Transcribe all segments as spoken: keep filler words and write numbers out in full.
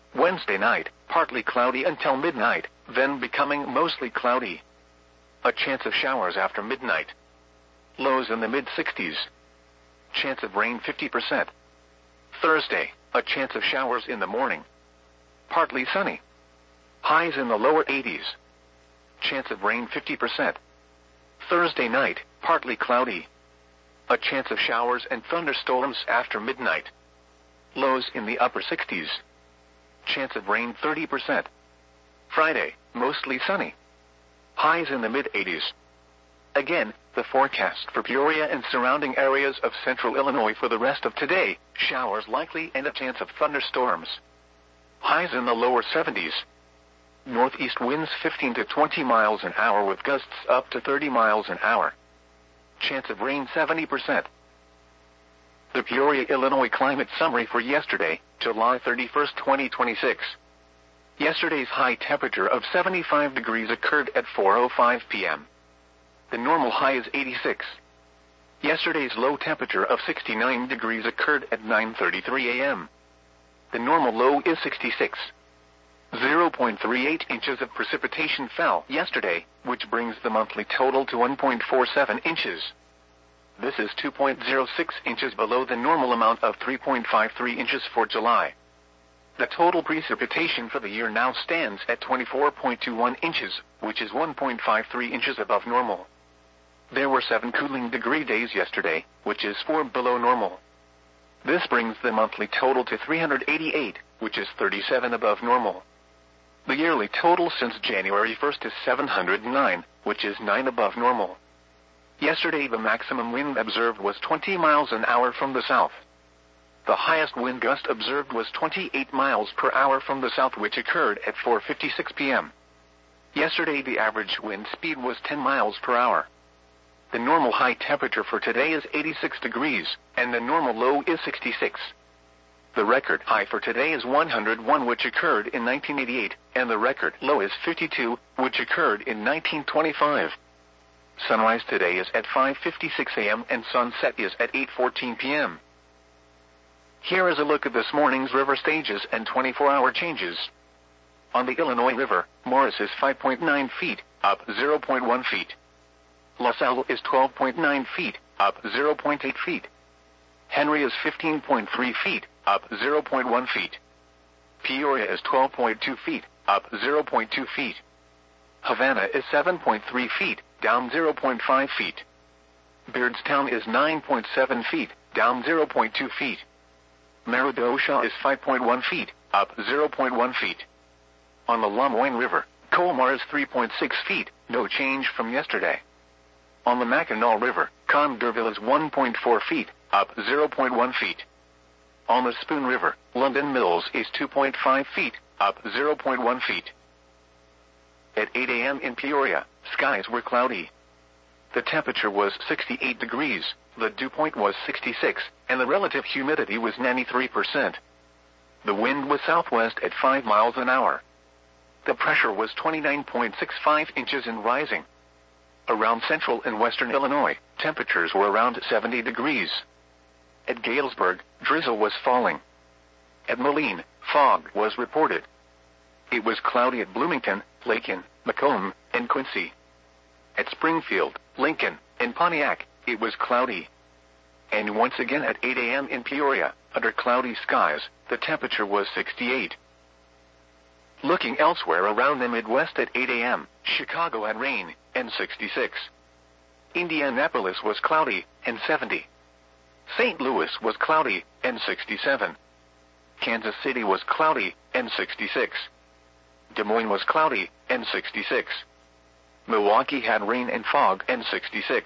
Wednesday night, partly cloudy until midnight, then becoming mostly cloudy. A chance of showers after midnight. Lows in the mid sixties. Chance of rain fifty percent. Thursday, a chance of showers in the morning. Partly sunny. Highs in the lower eighties. Chance of rain fifty percent. Thursday night, partly cloudy. A chance of showers and thunderstorms after midnight. Lows in the upper sixties. Chance of rain thirty percent. Friday, mostly sunny. Highs in the mid eighties. Again, the forecast for Peoria and surrounding areas of central Illinois for the rest of today: showers likely and a chance of thunderstorms. Highs in the lower seventies. Northeast winds fifteen to twenty miles an hour with gusts up to thirty miles an hour. Chance of rain seventy percent. The Peoria, Illinois climate summary for yesterday, July thirty-first, twenty twenty-six. Yesterday's high temperature of seventy-five degrees occurred at four oh five p m The normal high is eighty-six. Yesterday's low temperature of sixty-nine degrees occurred at nine thirty-three a m The normal low is sixty-six. zero point three eight inches of precipitation fell yesterday, which brings the monthly total to one point four seven inches. This is two point zero six inches below the normal amount of three point five three inches for July. The total precipitation for the year now stands at twenty-four point two one inches, which is one point five three inches above normal. There were seven cooling degree days yesterday, which is four below normal. This brings the monthly total to three hundred eighty-eight, which is thirty-seven above normal. The yearly total since January first is seven hundred nine, which is nine above normal. Yesterday the maximum wind observed was twenty miles an hour from the south. The highest wind gust observed was twenty-eight miles per hour from the south, which occurred at four fifty-six p m Yesterday the average wind speed was ten miles per hour. The normal high temperature for today is eighty-six degrees, and the normal low is sixty-six. The record high for today is one hundred one, which occurred in nineteen eighty-eight, and the record low is fifty-two, which occurred in nineteen twenty-five. Sunrise today is at five fifty-six a m and sunset is at eight fourteen p m Here is a look at this morning's river stages and twenty-four hour changes. On the Illinois River, Morris is five point nine feet, up zero point one feet. LaSalle is twelve point nine feet, up zero point eight feet. Henry is fifteen point three feet, up zero point one feet. Peoria is twelve point two feet, up zero point two feet. Havana is seven point three feet, down zero point five feet. Beardstown is nine point seven feet, down zero point two feet. Meridosha is five point one feet, up zero point one feet. On the Lemoyne River, Colmar is three point six feet, no change from yesterday. On the Mackinac River, Condorville is one point four feet, up zero point one feet. On the Spoon River, London Mills is two point five feet, up zero point one feet. At eight a m in Peoria, skies were cloudy. The temperature was sixty-eight degrees, the dew point was sixty-six, and the relative humidity was ninety-three percent. The wind was southwest at five miles an hour. The pressure was twenty-nine point six five inches and rising. Around central and western Illinois, temperatures were around seventy degrees. At Galesburg, drizzle was falling. At Moline, fog was reported. It was cloudy at Bloomington, Lakin, Macomb, and Quincy. At Springfield, Lincoln, and Pontiac, it was cloudy. And once again at eight a m in Peoria, under cloudy skies, the temperature was sixty-eight. Looking elsewhere around the Midwest at eight a m, Chicago had rain, and sixty-six. Indianapolis was cloudy, and seventy. Saint Louis was cloudy, and sixty-seven. Kansas City was cloudy, and sixty-six. Des Moines was cloudy, and sixty-six. Milwaukee had rain and fog, and sixty-six.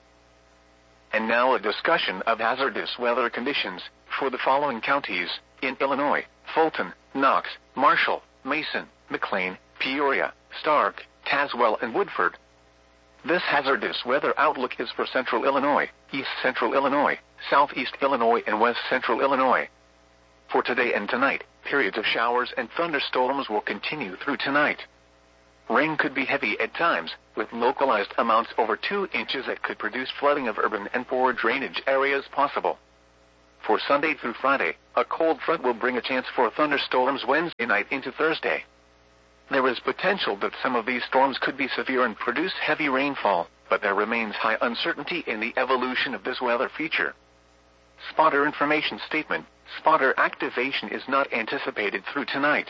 And now a discussion of hazardous weather conditions for the following counties in Illinois: Fulton, Knox, Marshall, Mason, McLean, Peoria, Stark, Tazewell, and Woodford. This hazardous weather outlook is for central Illinois, east central Illinois, southeast Illinois, and west central Illinois. For today and tonight, periods of showers and thunderstorms will continue through tonight. Rain could be heavy at times, with localized amounts over two inches that could produce flooding of urban and poor drainage areas possible. For Sunday through Friday, a cold front will bring a chance for thunderstorms Wednesday night into Thursday. There is potential that some of these storms could be severe and produce heavy rainfall, but there remains high uncertainty in the evolution of this weather feature. Spotter information statement: spotter activation is not anticipated through tonight.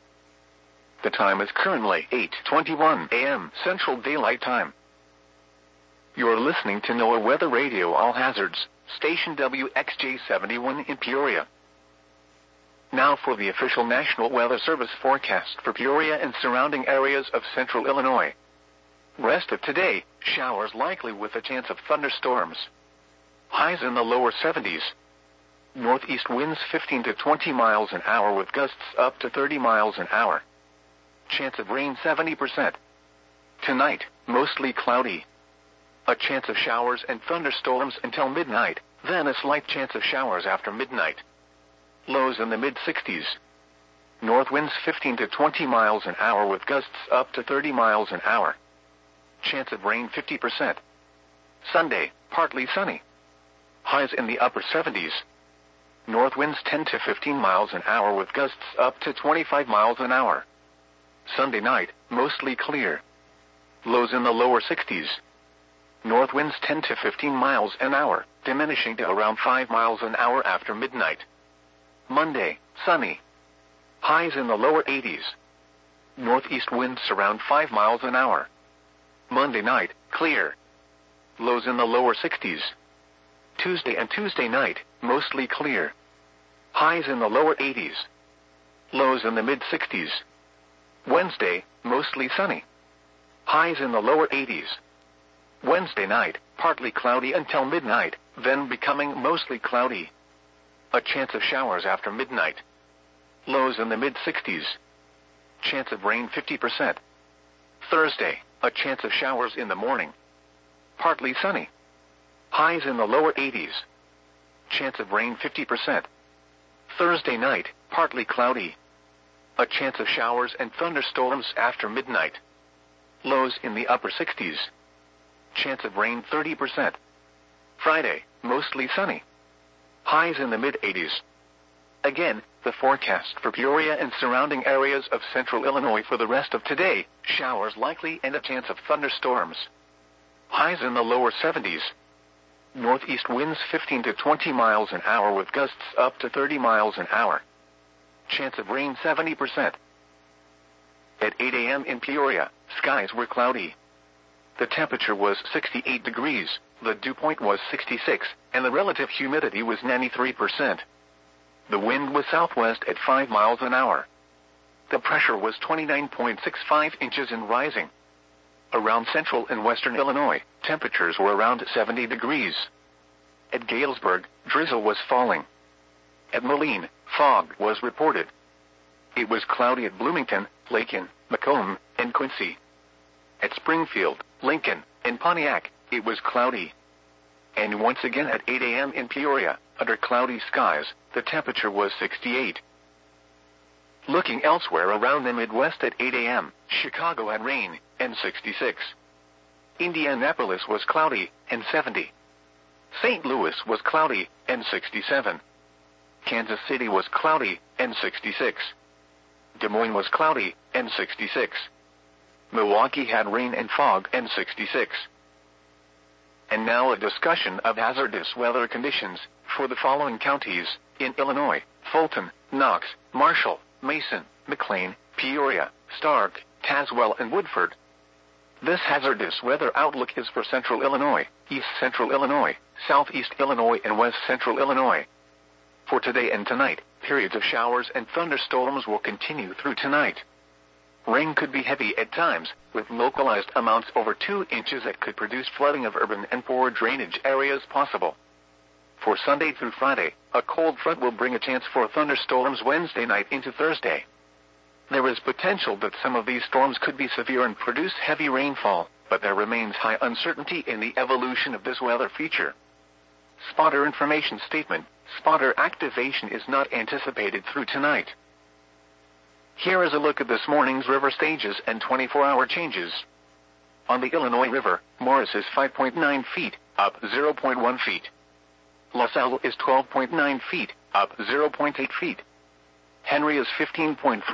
The time is currently eight twenty-one a m Central Daylight Time. You're listening to NOAA Weather Radio All Hazards, station W X J seventy-one in Peoria. Now for the official National Weather Service forecast for Peoria and surrounding areas of central Illinois. Rest of today, showers likely with a chance of thunderstorms. Highs in the lower seventies. Northeast winds fifteen to twenty miles an hour with gusts up to thirty miles an hour. Chance of rain seventy percent. Tonight, mostly cloudy. A chance of showers and thunderstorms until midnight, then a slight chance of showers after midnight. Lows in the mid-sixties. North winds fifteen to twenty miles an hour with gusts up to thirty miles an hour. Chance of rain fifty percent. Sunday, partly sunny. Highs in the upper seventies. North winds ten to fifteen miles an hour with gusts up to twenty-five miles an hour. Sunday night, mostly clear. Lows in the lower sixties. North winds ten to fifteen miles an hour, diminishing to around five miles an hour after midnight. Monday, sunny. Highs in the lower eighties. Northeast winds around five miles an hour. Monday night, clear. Lows in the lower sixties. Tuesday and Tuesday night, mostly clear. Highs in the lower eighties. Lows in the mid-sixties. Wednesday, mostly sunny. Highs in the lower eighties. Wednesday night, partly cloudy until midnight, then becoming mostly cloudy. A chance of showers after midnight. Lows in the mid-sixties. Chance of rain fifty percent. Thursday, a chance of showers in the morning. Partly sunny. Highs in the lower eighties. Chance of rain fifty percent. Thursday night, partly cloudy. A chance of showers and thunderstorms after midnight. Lows in the upper sixties. Chance of rain thirty percent. Friday, mostly sunny. Highs in the mid-eighties. Again, the forecast for Peoria and surrounding areas of central Illinois for the rest of today: showers likely and a chance of thunderstorms. Highs in the lower seventies. Northeast winds fifteen to twenty miles an hour with gusts up to thirty miles an hour. Chance of rain seventy percent. At eight a m in Peoria, skies were cloudy. The temperature was sixty-eight degrees, the dew point was sixty-six, and the relative humidity was ninety-three percent. The wind was southwest at five miles an hour. The pressure was twenty-nine point six five inches and rising. Around central and western Illinois, temperatures were around seventy degrees. At Galesburg, drizzle was falling. At Moline, fog was reported. It was cloudy at Bloomington, Lakin, Macomb, and Quincy. At Springfield, Lincoln, and Pontiac, it was cloudy. And once again at eight a m in Peoria, under cloudy skies, the temperature was sixty-eight. Looking elsewhere around the Midwest at eight a m, Chicago had rain, and sixty-six. Indianapolis was cloudy, and seventy. Saint Louis was cloudy, and sixty-seven. Kansas City was cloudy, and sixty-six. Des Moines was cloudy, and sixty-six. Milwaukee had rain and fog, and sixty-six. And now a discussion of hazardous weather conditions for the following counties in Illinois: Fulton, Knox, Marshall, Mason, McLean, Peoria, Stark, Tazewell, and Woodford. This hazardous weather outlook is for central Illinois, east central Illinois, southeast Illinois, and west central Illinois. For today and tonight, periods of showers and thunderstorms will continue through tonight. Rain could be heavy at times, with localized amounts over two inches that could produce flooding of urban and poor drainage areas possible. For Sunday through Friday, a cold front will bring a chance for thunderstorms Wednesday night into Thursday. There is potential that some of these storms could be severe and produce heavy rainfall, but there remains high uncertainty in the evolution of this weather feature. Spotter information statement: spotter activation is not anticipated through tonight. Here is a look at this morning's river stages and twenty-four hour changes. On the Illinois River, Morris is five point nine feet, up zero point one feet. LaSalle is twelve point nine feet, up zero point eight feet. Henry is fifteen point three